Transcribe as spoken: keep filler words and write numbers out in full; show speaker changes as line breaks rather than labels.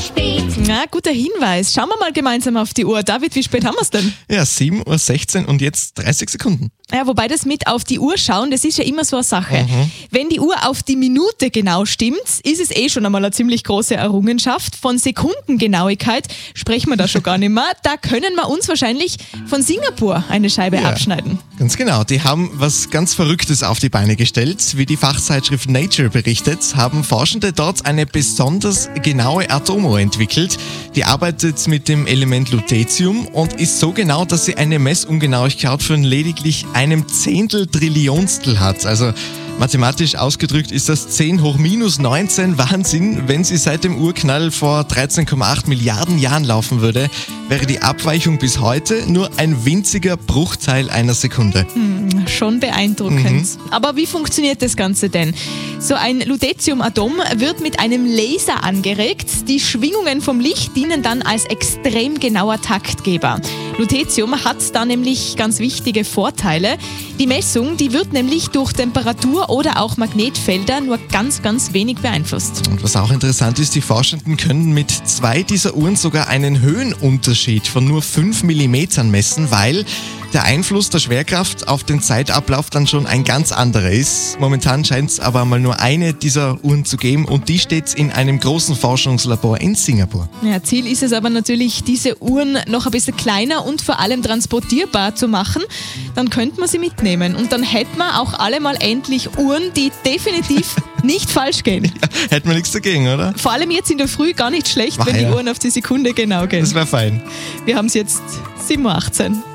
spät?
Na, guter Hinweis. Schauen wir mal gemeinsam auf die Uhr. David, wie spät haben wir es denn?
Ja, sieben Uhr sechzehn und jetzt dreißig Sekunden.
Ja, wobei das mit auf die Uhr schauen, das ist ja immer so eine Sache.
Mhm.
Wenn die Uhr auf die Minute genau stimmt, ist es eh schon einmal eine ziemlich große Errungenschaft. Von Sekundengenauigkeit sprechen wir da schon gar nicht mehr. Da können wir uns wahrscheinlich von Singapur eine Scheibe
Ja.
abschneiden.
Ganz genau, die haben was ganz Verrücktes auf die Beine gestellt. Wie die Fachzeitschrift Nature berichtet, haben Forschende dort eine besonders genaue Atomuhr entwickelt. Die arbeitet mit dem Element Lutetium und ist so genau, dass sie eine Messungenauigkeit von lediglich einem Zehntel Trillionstel hat. Also mathematisch ausgedrückt ist das zehn hoch minus neunzehn Wahnsinn. Wenn sie seit dem Urknall vor dreizehn Komma acht Milliarden Jahren laufen würde, wäre die Abweichung bis heute nur ein winziger Bruchteil einer Sekunde.
Hm, schon beeindruckend.
Mhm.
Aber wie funktioniert das Ganze denn? So ein Lutetiumatom wird mit einem Laser angeregt. Die Schwingungen vom Licht dienen dann als extrem genauer Taktgeber. Lutetium hat da nämlich ganz wichtige Vorteile. Die Messung, die wird nämlich durch Temperatur oder auch Magnetfelder nur ganz, ganz wenig beeinflusst.
Und was auch interessant ist, die Forschenden können mit zwei dieser Uhren sogar einen Höhenunterschied von nur fünf Millimetern messen, weil der Einfluss der Schwerkraft auf den Zeitablauf dann schon ein ganz anderer ist. Momentan scheint es aber mal nur eine dieser Uhren zu geben und die steht in einem großen Forschungslabor in Singapur.
Ja, Ziel ist es aber natürlich, diese Uhren noch ein bisschen kleiner und vor allem transportierbar zu machen. Dann könnte man sie mitnehmen und dann hätten wir auch alle mal endlich Uhren, die definitiv nicht falsch gehen.
Ja, hätten wir nichts dagegen, oder?
Vor allem jetzt in der Früh gar nicht schlecht,
Ach
wenn die
ja.
Uhren auf die Sekunde genau gehen.
Das wäre fein.
Wir haben es jetzt sieben Uhr achtzehn.